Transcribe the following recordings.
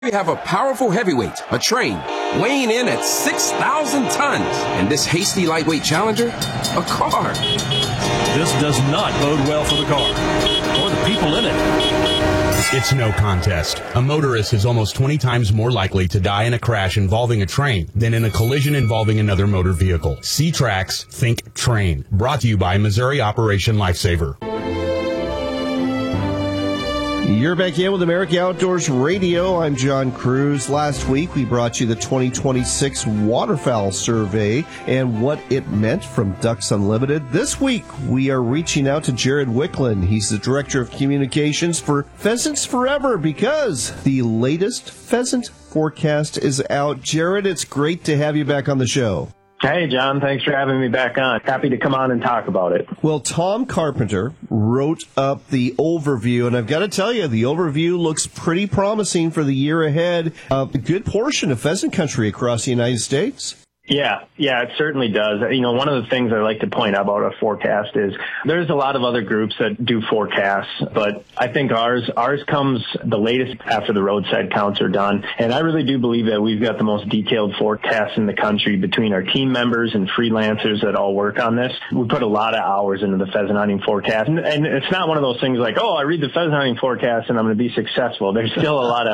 We have a powerful heavyweight, a train, weighing in at 6,000 tons. And this hasty lightweight challenger, a car. This does not bode well for the car or the people in it. It's no contest. A motorist is almost 20 times more likely to die in a crash involving a train than in a collision involving another motor vehicle. C-Tracks, think train. Brought to you by Missouri Operation Lifesaver. You're back in with America Outdoors Radio. I'm John Cruz. Last week, we brought you the 2026 Waterfowl Survey and what it meant from Ducks Unlimited. This week, we are reaching out to Jared Wicklund. He's the Director of Communications for Pheasants Forever because the latest pheasant forecast is out. Jared, it's great to have you back on the show. Hey, John. Thanks for having me back on. Happy to come on and talk about it. Well, Tom Carpenter wrote up the overview, and I've got to tell you, the overview looks pretty promising for the year ahead. A good portion of pheasant country across the United States. Yeah, it certainly does. You know, one of the things I like to point out about a forecast is there's a lot of other groups that do forecasts, but I think ours comes the latest after the roadside counts are done. And I really do believe that we've got the most detailed forecast in the country between our team members and freelancers that all work on this. We put a lot of hours into the pheasant hunting forecast. And it's not one of those things like, oh, I read the pheasant hunting forecast and I'm going to be successful. There's still a lot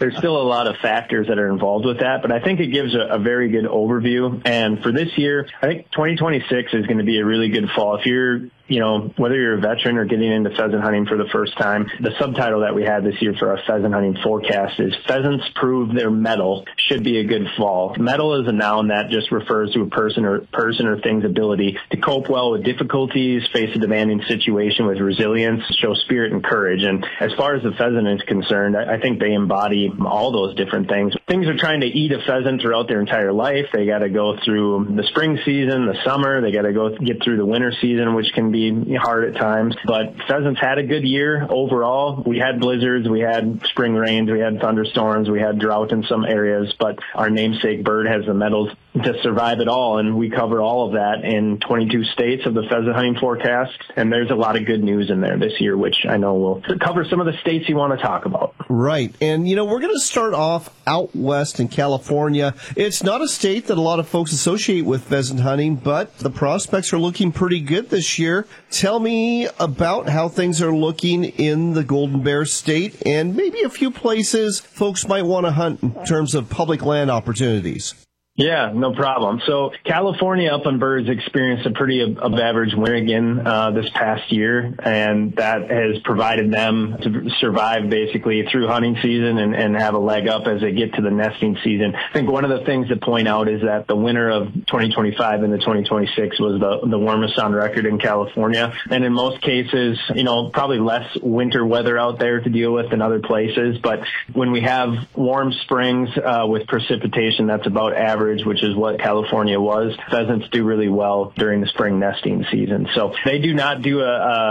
of factors that are involved with that, but I think it gives a very good overview. And for this year, I think 2026 is going to be a really good fall. If you're, whether you're a veteran or getting into pheasant hunting for the first time, the subtitle that we had this year for our pheasant hunting forecast is Pheasants Prove Their Mettle Should Be a Good Fall. Mettle is a noun that just refers to a person or thing's ability to cope well with difficulties, face a demanding situation with resilience, show spirit and courage. And as far as the pheasant is concerned, I think they embody all those different things. Things are trying to eat a pheasant throughout their entire life. They got to go through the spring season, the summer. They got to go get through the winter season, which can be hard at times. But pheasants had a good year overall. We had blizzards, we had spring rains, we had thunderstorms, we had drought in some areas, but our namesake bird has the mettle to survive it all, and we cover all of that in 22 states of the pheasant hunting forecast. And there's a lot of good news in there this year, which I know will cover some of the states you want to talk about. Right. And, we're going to start off out west in California. It's not a state that a lot of folks associate with pheasant hunting, but the prospects are looking pretty good this year. Tell me about how things are looking in the Golden Bear State and maybe a few places folks might want to hunt in terms of public land opportunities. Yeah, no problem. So California upland birds experienced a pretty above average winter again this past year, and that has provided them to survive basically through hunting season and have a leg up as they get to the nesting season. I think one of the things to point out is that the winter of 2025 and the 2026 was the warmest on record in California. And in most cases, probably less winter weather out there to deal with than other places. But when we have warm springs with precipitation that's about average, which is what California was, pheasants do really well during the spring nesting season. So they do not do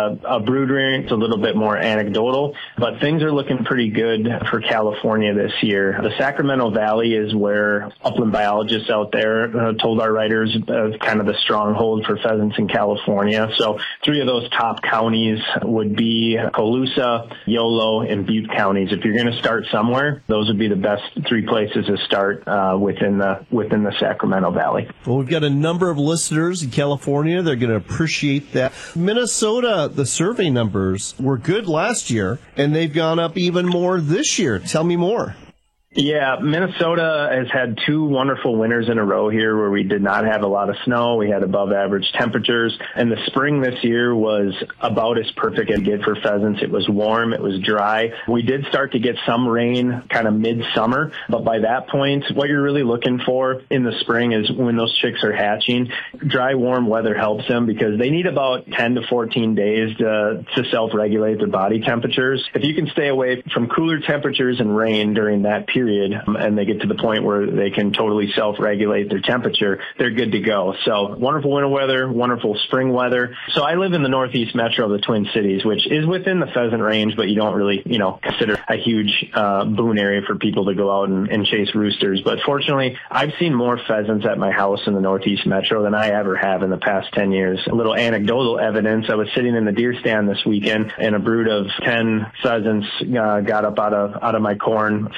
a brood rearing. It's a little bit more anecdotal, but things are looking pretty good for California this year. The Sacramento Valley is where upland biologists out there told our writers kind of the stronghold for pheasants in California. So 3 of those top counties would be Colusa, Yolo, and Butte counties. If you're going to start somewhere, those would be the best 3 places to start within the Sacramento Valley. Well, we've got a number of listeners in California. They're going to appreciate that. Minnesota, the survey numbers were good last year, and they've gone up even more this year. Tell me more. Yeah, Minnesota has had 2 wonderful winters in a row here where we did not have a lot of snow. We had above average temperatures, and the spring this year was about as perfect as it get for pheasants. It was warm, it was dry. We did start to get some rain kind of midsummer, but by that point, what you're really looking for in the spring is when those chicks are hatching. Dry, warm weather helps them because they need about 10 to 14 days to self-regulate their body temperatures. If you can stay away from cooler temperatures and rain during that period, and they get to the point where they can totally self-regulate their temperature, they're good to go. So wonderful winter weather, wonderful spring weather. So I live in the northeast metro of the Twin Cities, which is within the pheasant range, but you don't really, consider a huge boon area for people to go out and chase roosters. But fortunately, I've seen more pheasants at my house in the northeast metro than I ever have in the past 10 years. A little anecdotal evidence, I was sitting in the deer stand this weekend, and a brood of 10 pheasants got up out of my corn, flew to the public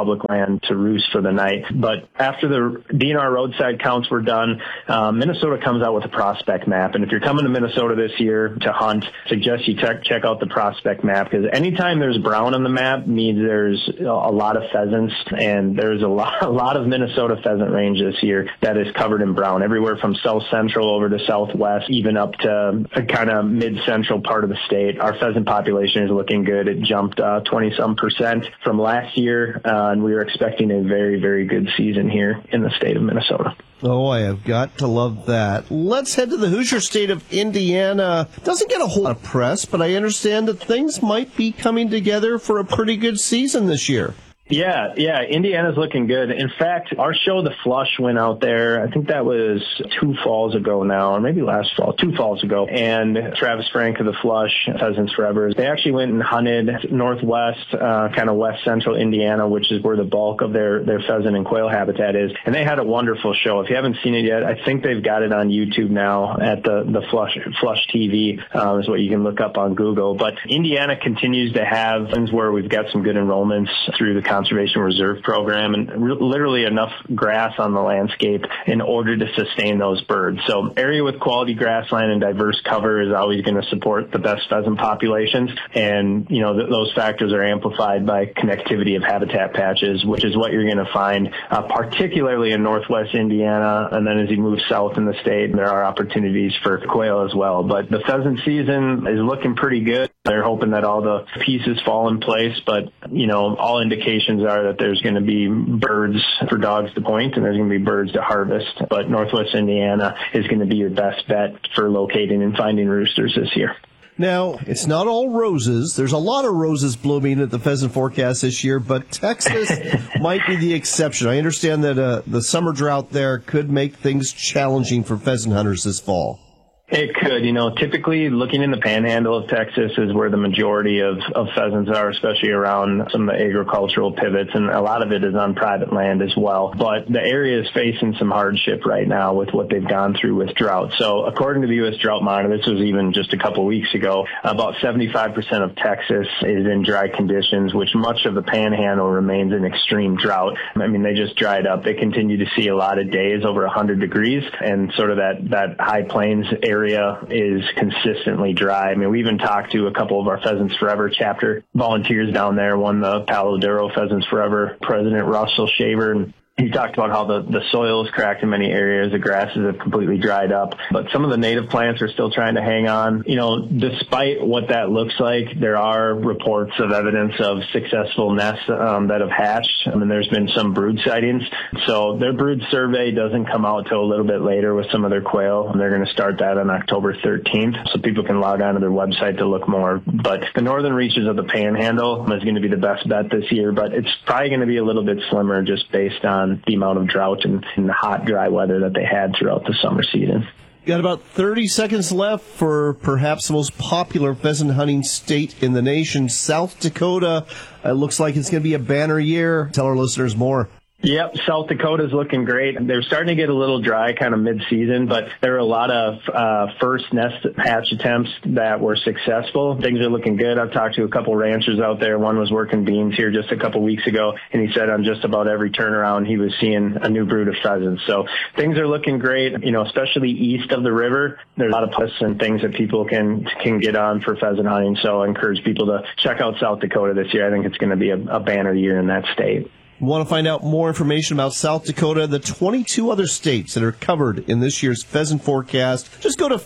public land to roost for the night. But after the DNR roadside counts were done, Minnesota comes out with a prospect map. And if you're coming to Minnesota this year to hunt, I suggest you check out the prospect map, because anytime there's brown on the map means there's a lot of pheasants, and there's a lot of Minnesota pheasant range this year that is covered in brown, everywhere from south central over to southwest, even up to a kind of mid-central part of the state. Our pheasant population is looking good. It jumped 20-some% from last year, and we are expecting a very, very good season here in the state of Minnesota. Oh, I have got to love that. Let's head to the Hoosier state of Indiana. Doesn't get a whole lot of press, but I understand that things might be coming together for a pretty good season this year. Yeah, Indiana's looking good. In fact, our show, The Flush, went out there, I think that was 2 falls ago now, or maybe last fall, 2 falls ago. And Travis Frank of The Flush, Pheasants Forever, they actually went and hunted northwest, kind of west central Indiana, which is where the bulk of their pheasant and quail habitat is. And they had a wonderful show. If you haven't seen it yet, I think they've got it on YouTube now at the Flush TV, is what you can look up on Google. But Indiana continues to have things where we've got some good enrollments through the Conservation Reserve Program, and literally enough grass on the landscape in order to sustain those birds. So area with quality grassland and diverse cover is always going to support the best pheasant populations. And, those factors are amplified by connectivity of habitat patches, which is what you're going to find, particularly in northwest Indiana. And then as you move south in the state, there are opportunities for quail as well. But the pheasant season is looking pretty good. They're hoping that all the pieces fall in place, but, all indications are that there's going to be birds for dogs to point, and there's going to be birds to harvest. But northwest Indiana is going to be your best bet for locating and finding roosters this year. Now, it's not all roses. There's a lot of roses blooming at the pheasant forecast this year, but Texas might be the exception. I understand that the summer drought there could make things challenging for pheasant hunters this fall. It could. Typically looking in the panhandle of Texas is where the majority of pheasants are, especially around some of the agricultural pivots, and a lot of it is on private land as well. But the area is facing some hardship right now with what they've gone through with drought. So according to the U.S. Drought Monitor, this was even just a couple weeks ago, about 75% of Texas is in dry conditions, which much of the panhandle remains in extreme drought. I mean, they just dried up. They continue to see a lot of days over 100 degrees, and sort of that high plains area is consistently dry. I mean, we even talked to a couple of our Pheasants Forever chapter volunteers down there, one the Palo Duro Pheasants Forever president, Russell Shaver, and he talked about how the soil is cracked in many areas. The grasses have completely dried up, but some of the native plants are still trying to hang on. Despite what that looks like, there are reports of evidence of successful nests that have hatched. I mean, there's been some brood sightings. So their brood survey doesn't come out till a little bit later with some of their quail, and they're going to start that on October 13th. So people can log on to their website to look more. But the northern reaches of the Panhandle is going to be the best bet this year, but it's probably going to be a little bit slimmer just based on the amount of drought and the hot, dry weather that they had throughout the summer season. Got about 30 seconds left for perhaps the most popular pheasant hunting state in the nation, South Dakota. It looks like it's going to be a banner year. Tell our listeners more. Yep, South Dakota's looking great. They're starting to get a little dry kind of mid-season, but there are a lot of first nest hatch attempts that were successful. Things are looking good. I've talked to a couple ranchers out there. One was working beans here just a couple weeks ago, and he said on just about every turnaround he was seeing a new brood of pheasants. So things are looking great, especially east of the river. There's a lot of places and things that people can get on for pheasant hunting. So I encourage people to check out South Dakota this year. I think it's going to be a banner year in that state. Want to find out more information about South Dakota, the 22 other states that are covered in this year's pheasant forecast, just go to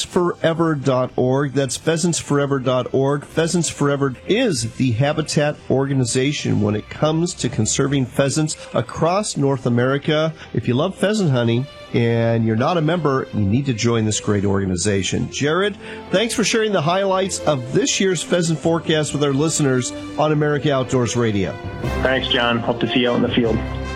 pheasantsforever.org. That's pheasantsforever.org. Pheasants Forever is the habitat organization when it comes to conserving pheasants across North America. If you love pheasant hunting and you're not a member, you need to join this great organization. Jared, thanks for sharing the highlights of this year's pheasant forecast with our listeners on America Outdoors Radio. Thanks, John. Hope to see you out in the field.